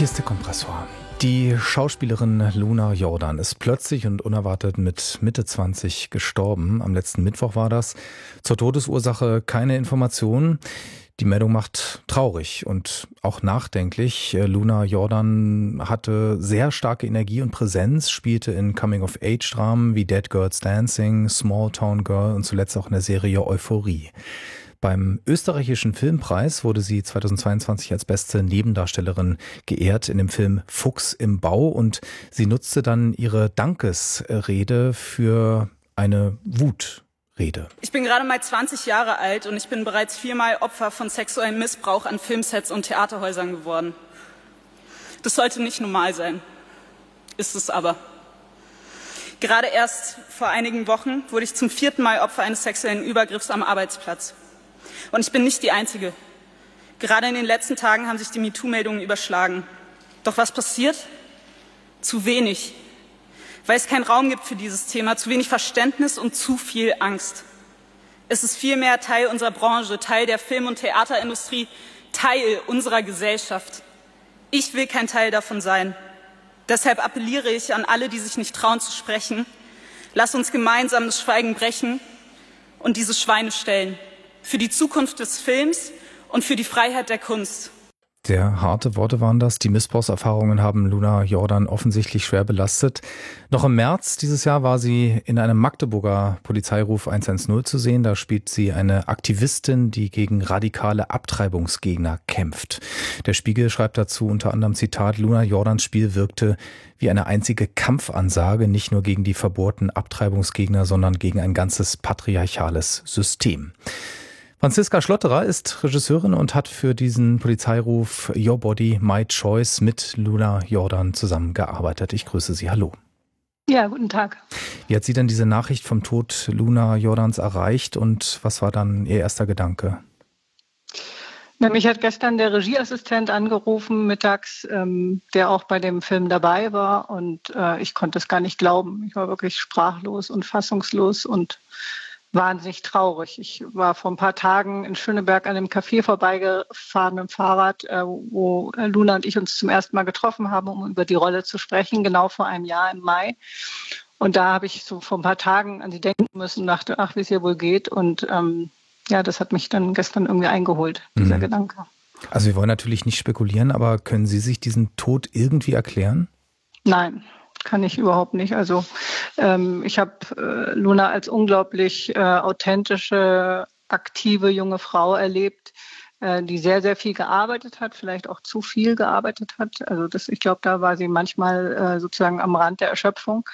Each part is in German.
Hier ist der Kompressor. Die Schauspielerin Luna Jordan ist plötzlich und unerwartet mit Mitte 20 gestorben. Am letzten Mittwoch war das. Zur Todesursache keine Informationen. Die Meldung macht traurig und auch nachdenklich. Luna Jordan hatte sehr starke Energie und Präsenz, spielte in Coming-of-Age-Dramen wie Dead Girls Dancing, Small Town Girl und zuletzt auch in der Serie Euphorie. Beim österreichischen Filmpreis wurde sie 2022 als beste Nebendarstellerin geehrt in dem Film Fuchs im Bau und sie nutzte dann ihre Dankesrede für eine Wutrede. Ich bin gerade mal 20 Jahre alt und ich bin bereits 4-mal Opfer von sexuellem Missbrauch an Filmsets und Theaterhäusern geworden. Das sollte nicht normal sein, ist es aber. Gerade erst vor einigen Wochen wurde ich zum 4. Mal Opfer eines sexuellen Übergriffs am Arbeitsplatz. Und ich bin nicht die Einzige. Gerade in den letzten Tagen haben sich die MeToo-Meldungen überschlagen. Doch was passiert? Zu wenig. Weil es keinen Raum gibt für dieses Thema, zu wenig Verständnis und zu viel Angst. Es ist vielmehr Teil unserer Branche, Teil der Film- und Theaterindustrie, Teil unserer Gesellschaft. Ich will kein Teil davon sein. Deshalb appelliere ich an alle, die sich nicht trauen zu sprechen. Lass uns gemeinsam das Schweigen brechen und diese Schweine stellen. Für die Zukunft des Films und für die Freiheit der Kunst. Sehr harte Worte waren das. Die Missbrauchserfahrungen haben Luna Jordan offensichtlich schwer belastet. Noch im März dieses Jahr war sie in einem Magdeburger Polizeiruf 110 zu sehen. Da spielt sie eine Aktivistin, die gegen radikale Abtreibungsgegner kämpft. Der Spiegel schreibt dazu unter anderem Zitat: Luna Jordans Spiel wirkte wie eine einzige Kampfansage, nicht nur gegen die verbohrten Abtreibungsgegner, sondern gegen ein ganzes patriarchales System. Franziska Schlotterer ist Regisseurin und hat für diesen Polizeiruf Your Body, My Choice mit Luna Jordan zusammengearbeitet. Ich grüße Sie. Hallo. Ja, guten Tag. Wie hat Sie denn diese Nachricht vom Tod Luna Jordans erreicht und was war dann Ihr erster Gedanke? Mich hat gestern der Regieassistent angerufen mittags, der auch bei dem Film dabei war und ich konnte es gar nicht glauben. Ich war wirklich sprachlos und fassungslos und wahnsinnig traurig. Ich war vor ein paar Tagen in Schöneberg an einem Café vorbeigefahren mit dem Fahrrad, wo Luna und ich uns zum ersten Mal getroffen haben, um über die Rolle zu sprechen, genau vor einem Jahr im Mai. Und da habe ich so vor ein paar Tagen an sie denken müssen und dachte, ach, wie es ihr wohl geht. Und das hat mich dann gestern irgendwie eingeholt, dieser Gedanke. Also wir wollen natürlich nicht spekulieren, aber können Sie sich diesen Tod irgendwie erklären? Nein. Kann ich überhaupt nicht. Also ich habe Luna als unglaublich authentische, aktive junge Frau erlebt, die sehr, sehr viel gearbeitet hat, vielleicht auch zu viel gearbeitet hat. Also ich glaube, da war sie manchmal sozusagen am Rand der Erschöpfung.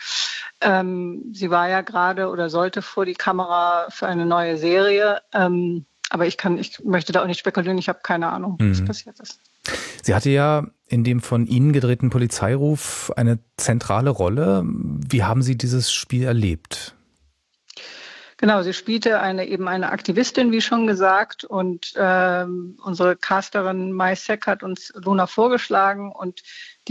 Sie war ja gerade oder sollte vor die Kamera für eine neue Serie. Aber ich möchte da auch nicht spekulieren. Ich habe keine Ahnung, was passiert ist. Sie hatte ja in dem von Ihnen gedrehten Polizeiruf eine zentrale Rolle. Wie haben Sie dieses Spiel erlebt? Genau, sie spielte eine Aktivistin, wie schon gesagt, und unsere Casterin Mai Seck hat uns Luna vorgeschlagen und